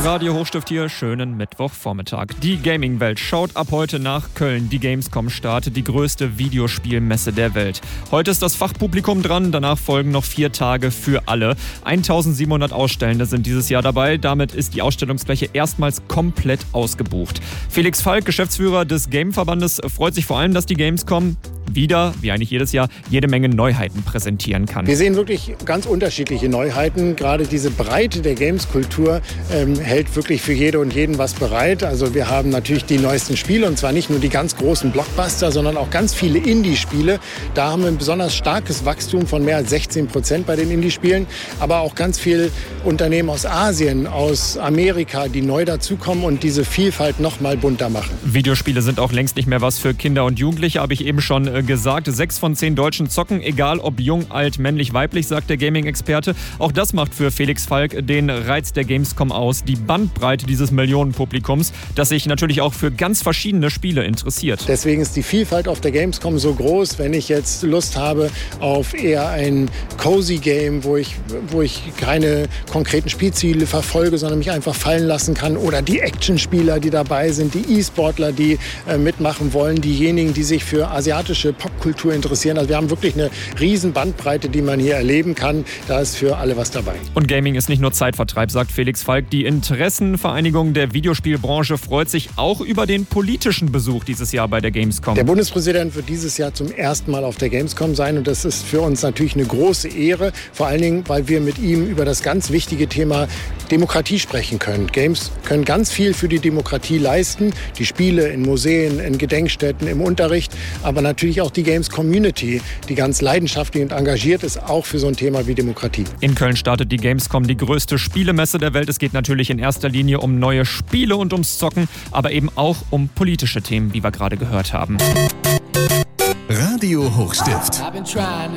Radio Hochstift hier, schönen Mittwochvormittag. Die Gaming-Welt schaut ab heute nach Köln. Die Gamescom startet, die größte Videospielmesse der Welt. Heute ist das Fachpublikum dran, danach folgen noch 4 Tage für alle. 1700 Ausstellende sind dieses Jahr dabei. Damit ist die Ausstellungsfläche erstmals komplett ausgebucht. Felix Falk, Geschäftsführer des Game-Verbandes, freut sich vor allem, dass die Gamescom wieder, wie eigentlich jedes Jahr, jede Menge Neuheiten präsentieren kann. Wir sehen wirklich ganz unterschiedliche Neuheiten. Gerade diese Breite der Games-Kultur hält wirklich für jede und jeden was bereit. Also wir haben natürlich die neuesten Spiele, und zwar nicht nur die ganz großen Blockbuster, sondern auch ganz viele Indie-Spiele. Da haben wir ein besonders starkes Wachstum von mehr als 16% bei den Indie-Spielen. Aber auch ganz viele Unternehmen aus Asien, aus Amerika, die neu dazukommen und diese Vielfalt noch mal bunter machen. Videospiele sind auch längst nicht mehr was für Kinder und Jugendliche, habe ich eben schon gesagt. 6 von 10 Deutschen zocken, egal ob jung, alt, männlich, weiblich, sagt der Gaming-Experte. Auch das macht für Felix Falk den Reiz der Gamescom aus. Die Bandbreite dieses Millionenpublikums, das sich natürlich auch für ganz verschiedene Spiele interessiert. Deswegen ist die Vielfalt auf der Gamescom so groß. Wenn ich jetzt Lust habe auf eher ein cozy Game, wo ich keine konkreten Spielziele verfolge, sondern mich einfach fallen lassen kann, oder die Actionspieler, die dabei sind, die E-Sportler, die mitmachen wollen, diejenigen, die sich für asiatische Popkultur interessieren. Also wir haben wirklich eine riesen Bandbreite, die man hier erleben kann. Da ist für alle was dabei. Und Gaming ist nicht nur Zeitvertreib, sagt Felix Falk. Die Interessenvereinigung der Videospielbranche freut sich auch über den politischen Besuch dieses Jahr bei der Gamescom. Der Bundespräsident wird dieses Jahr zum ersten Mal auf der Gamescom sein, und das ist für uns natürlich eine große Ehre. Vor allen Dingen, weil wir mit ihm über das ganz wichtige Thema Demokratie sprechen können. Games können ganz viel für die Demokratie leisten. Die Spiele in Museen, in Gedenkstätten, im Unterricht, aber natürlich auch die Games-Community, die ganz leidenschaftlich und engagiert ist, auch für so ein Thema wie Demokratie. In Köln startet die Gamescom, die größte Spielemesse der Welt. Es geht natürlich in erster Linie um neue Spiele und ums Zocken, aber eben auch um politische Themen, wie wir gerade gehört haben. Radio Hochstift.